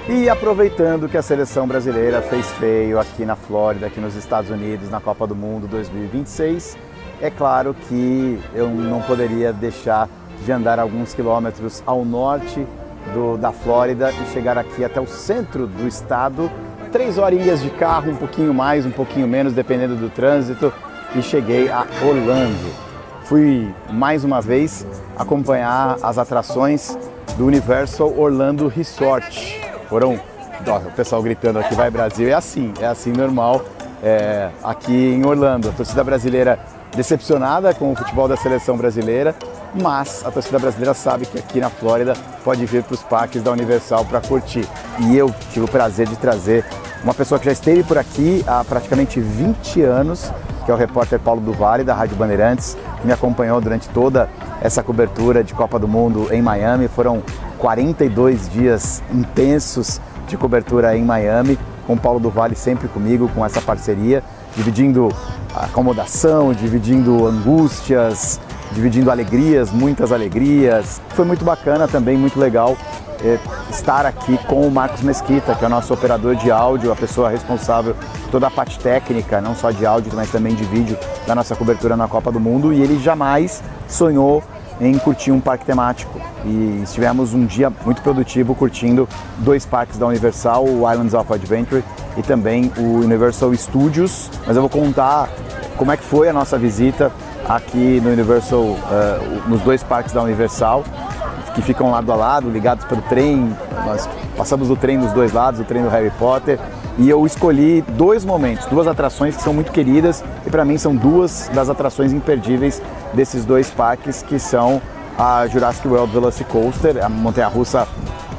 E aproveitando que a seleção brasileira fez feio aqui na Flórida, aqui nos Estados Unidos, na Copa do Mundo 2026, é claro que eu não poderia deixar de andar alguns quilômetros ao norte da Flórida e chegar aqui até o centro do estado, 3 horinhas de carro, um pouquinho mais, um pouquinho menos, dependendo do trânsito, e cheguei a Orlando. Fui mais uma vez acompanhar as atrações do Universal Orlando Resort. Foram, o pessoal gritando aqui, vai Brasil, é assim normal aqui em Orlando. A torcida brasileira decepcionada com o futebol da seleção brasileira, mas a torcida brasileira sabe que aqui na Flórida pode vir para os parques da Universal para curtir. E eu tive o prazer de trazer uma pessoa que já esteve por aqui há praticamente 20 anos, que é o repórter Paulo do Vale, da Rádio Bandeirantes, que me acompanhou durante toda essa cobertura de Copa do Mundo em Miami. Foram 42 dias intensos de cobertura em Miami, com o Paulo do Vale sempre comigo, com essa parceria, dividindo acomodação, dividindo angústias, dividindo alegrias, muitas alegrias. Foi muito bacana também, muito legal estar aqui com o Marcos Mesquita, que é o nosso operador de áudio, a pessoa responsável por toda a parte técnica, não só de áudio, mas também de vídeo da nossa cobertura na Copa do Mundo, e ele jamais sonhou em curtir um parque temático. E estivemos um dia muito produtivo curtindo 2 parques da Universal, o Islands of Adventure e também o Universal Studios. Mas eu vou contar como é que foi a nossa visita aqui no Universal, nos 2 parques da Universal, que ficam lado a lado, ligados pelo trem. Nós passamos o trem dos 2 lados, o trem do Harry Potter, e eu escolhi 2 momentos, 2 atrações que são muito queridas e para mim são 2 das atrações imperdíveis desses 2 parques, que são a Jurassic World Velocicoaster, a montanha-russa